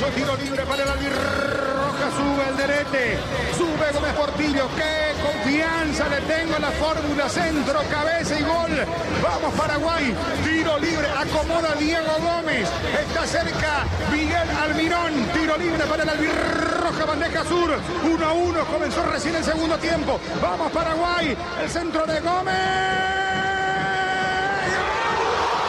tiro libre para el albirroja, sube el derete, sube Gómez Portillo, qué confianza le tengo en la fórmula, centro, cabeza y gol. Vamos Paraguay, tiro libre, acomoda Diego Gómez, está cerca Miguel Almirón, tiro libre para el albirroja, bandeja sur, 1-1, comenzó recién el segundo tiempo. Vamos Paraguay, el centro de Gómez.